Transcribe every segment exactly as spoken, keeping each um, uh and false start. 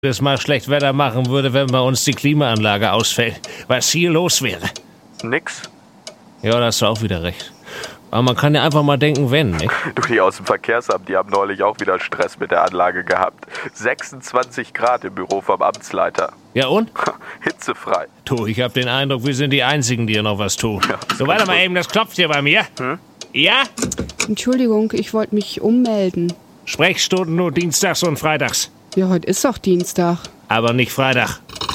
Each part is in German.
es mal schlecht Wetter machen würde, wenn bei uns die Klimaanlage ausfällt. Was hier los wäre. Nix. Ja, da hast du auch wieder recht. Aber man kann ja einfach mal denken, wenn, nicht? Du, die aus dem Verkehrsamt, die haben neulich auch wieder Stress mit der Anlage gehabt. sechsundzwanzig Grad im Büro vom Amtsleiter. Ja und? Hitzefrei. Du, ich hab den Eindruck, wir sind die Einzigen, die hier noch was tun. Ja, so, warte mal eben, das klopft hier bei mir. Hm? Ja? Entschuldigung, ich wollte mich ummelden. Sprechstunden nur dienstags und freitags. Ja, heute ist doch Dienstag. Aber nicht Freitag.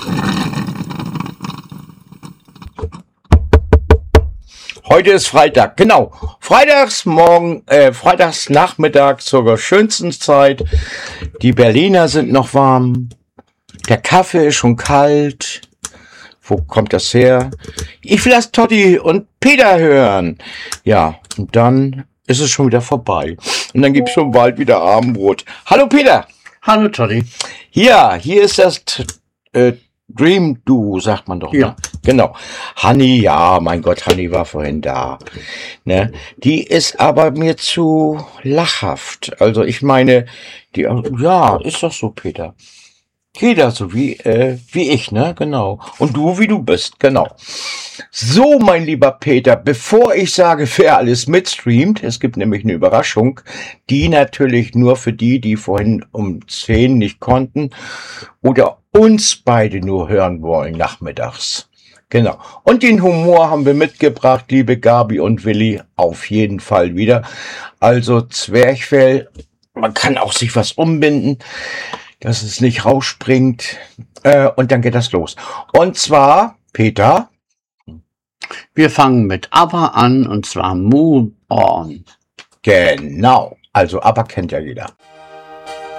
Heute ist Freitag, genau. Freitags morgen, äh, freitags Nachmittag zur schönsten Zeit. Die Berliner sind noch warm. Der Kaffee ist schon kalt. Wo kommt das her? Ich will das Totti und Peter hören. Ja, und dann ist es schon wieder vorbei. Und dann gibt's schon bald wieder Abendbrot. Hallo Peter. Hallo Totti. Ja, hier ist das äh, Dream Duo, sagt man doch. Ja. Ne? Genau. Hanni, ja, mein Gott, Hanni war vorhin da. Ne? Die ist aber mir zu lachhaft. Also ich meine, die, ja, ist doch so, Peter. Jeder so wie, äh, wie ich, ne? Genau. Und du, wie du bist, genau. So, mein lieber Peter, bevor ich sage, wer alles mitstreamt, es gibt nämlich eine Überraschung, die natürlich nur für die, die vorhin um zehn nicht konnten oder uns beide nur hören wollen nachmittags. Genau. Und den Humor haben wir mitgebracht, liebe Gabi und Willi, auf jeden Fall wieder. Also Zwerchfell, man kann auch sich was umbinden, dass es nicht rausspringt. Äh, und dann geht das los. Und zwar, Peter. Wir fangen mit ABBA an, und zwar Move On. Genau. Also ABBA kennt ja jeder.